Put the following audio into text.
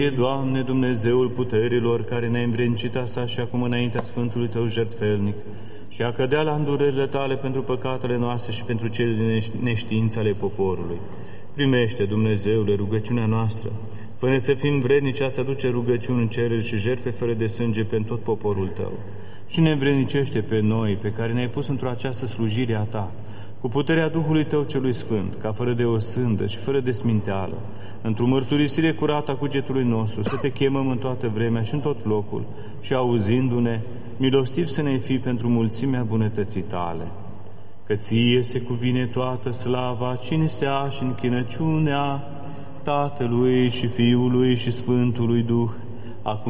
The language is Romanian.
Doamne, Dumnezeul puterilor, care ne-ai învrednicit asta și acum înaintea Sfântului Tău jertfelnic, și a cădea la îndurările Tale pentru păcatele noastre și pentru cele de neștiință ale poporului. Primește, Dumnezeule, rugăciunea noastră, fă-ne să fim vrednici a-ți aduce rugăciuni în cereri și jertfe fără de sânge pentru tot poporul Tău. Și ne învrednicește pe noi, pe care ne-ai pus într-o această slujire a Ta, cu puterea Duhului Tău celui Sfânt, ca fără de o sândă și fără de sminteală, într-o mărturisire curată a cugetului nostru, să Te chemăm în toată vremea și în tot locul, și auzindu-ne, milostiv să ne fii pentru mulțimea bunătății Tale. Că Ție se cuvine toată slava, cinstea și închinăciunea Tatălui și Fiului și Sfântului Duh,